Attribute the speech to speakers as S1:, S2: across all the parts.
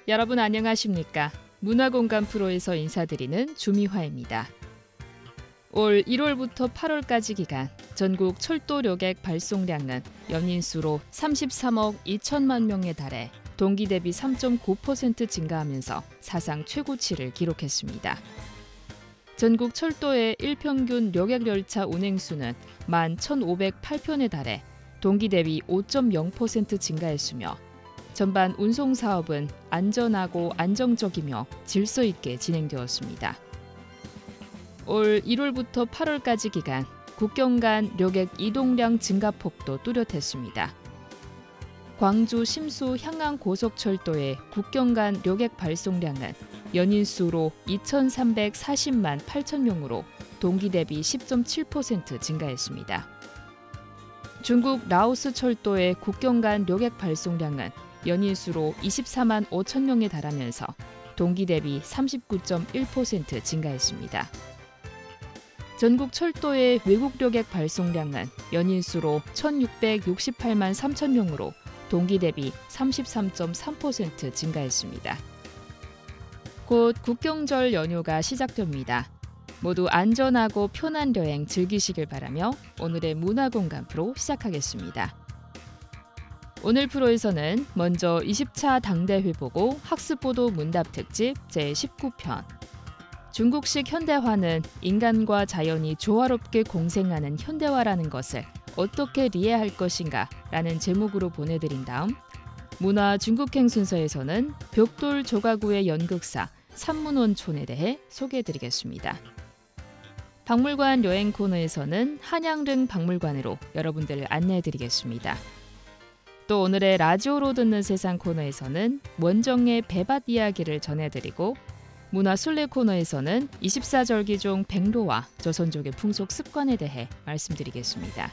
S1: 여러분 안녕하십니까? 문화공감 프로에서 인사드리는 주미화입니다. 올 1월부터 8월까지 기간 전국 철도 여객 발송량은 연인수로 33억 2천만 명에 달해 동기 대비 3.9% 증가하면서 사상 최고치를 기록했습니다. 전국 철도의 일평균 여객열차 운행수는 11,508편에 달해 동기 대비 5.0% 증가했으며 전반 운송사업은 안전하고 안정적이며 질서 있게 진행되었습니다. 올 1월부터 8월까지 기간 국경 간 여객 이동량 증가폭도 뚜렷했습니다. 광주 심수 향안 고속철도의 국경 간 여객 발송량은 연인수로 2,340만 8천 명으로 동기 대비 10.7% 증가했습니다. 중국 라오스 철도의 국경 간 여객 발송량은 연인수로 24만 5천 명에 달하면서 동기 대비 39.1% 증가했습니다. 전국 철도의 외국 여객 발송량은 연인수로 1,668만 3천 명으로 동기 대비 33.3% 증가했습니다. 곧 국경절 연휴가 시작됩니다. 모두 안전하고 편한 여행 즐기시길 바라며 오늘의 문화공감 프로 시작하겠습니다. 오늘 프로에서는 먼저 20차 당대회 보고 학습보도 문답 특집 제19편 중국식 현대화는 인간과 자연이 조화롭게 공생하는 현대화라는 것을 어떻게 이해할 것인가 라는 제목으로 보내드린 다음 문화 중국행 순서에서는 벽돌 조가구의 연극사 산문원촌에 대해 소개해드리겠습니다. 박물관 여행 코너에서는 한양릉 박물관으로 여러분들을 안내해드리겠습니다. 또 오늘의 라디오로 듣는 세상 코너에서는 원정의 배밭 이야기를 전해드리고 문화순례 코너에서는 24절기종 백로와 조선족의 풍속 습관에 대해 말씀드리겠습니다.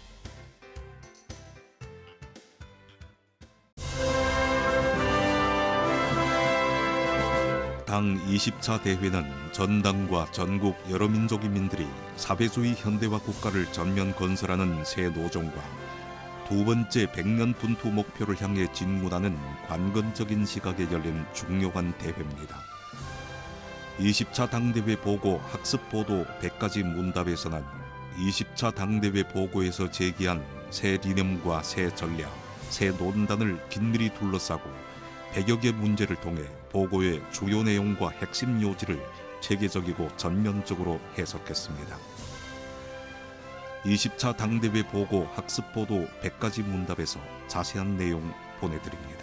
S2: 당 20차 대회는 전당과 전국 여러 민족 인민들이 사회주의 현대화 국가를 전면 건설하는 새 노정과 두 번째 100년 분투 목표를 향해 진군하는 관건적인 시각에 열린 중요한 대회입니다. 20차 당대회 보고 학습보도 100가지 문답에서는 20차 당대회 보고에서 제기한 새 이념과 새 전략, 새 논단을 긴밀히 둘러싸고 100여 개 문제를 통해 보고의 주요 내용과 핵심 요지를 체계적이고 전면적으로 해석했습니다. 20차 당대회 보고 학습보도 100가지 문답에서 자세한 내용 보내드립니다.